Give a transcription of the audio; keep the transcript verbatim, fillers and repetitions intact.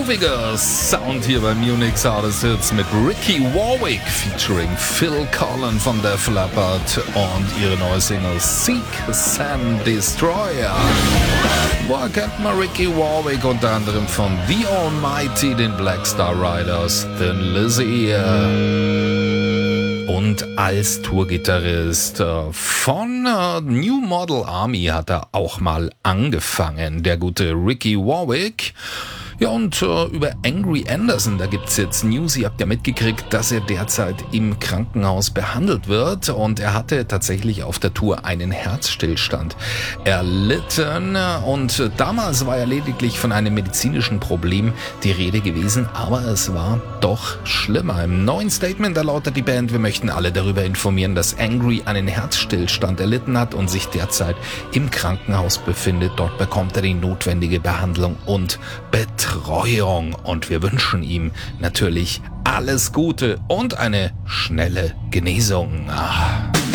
grooviger Sound hier bei Munich's Hardest Hits mit Ricky Warwick featuring Phil Collen von Def Leppard und ihre neue Single Seek, Send, Destroyer. Woher kennt man Ricky Warwick? Unter anderem von The Almighty, den Black Star Riders, Thin Lizzy und als Tourgitarrist von New Model Army hat er auch mal angefangen, der gute Ricky Warwick. Ja, und äh, über Angry Anderson, da gibt's jetzt News. Ihr habt ja mitgekriegt, dass er derzeit im Krankenhaus behandelt wird und er hatte tatsächlich auf der Tour einen Herzstillstand erlitten und damals war ja lediglich von einem medizinischen Problem die Rede gewesen, aber es war doch schlimmer. Im neuen Statement erläutert die Band: Wir möchten alle darüber informieren, dass Angry einen Herzstillstand erlitten hat und sich derzeit im Krankenhaus befindet. Dort bekommt er die notwendige Behandlung und Betreuung. Betreuung und wir wünschen ihm natürlich alles Gute und eine schnelle Genesung. Ah.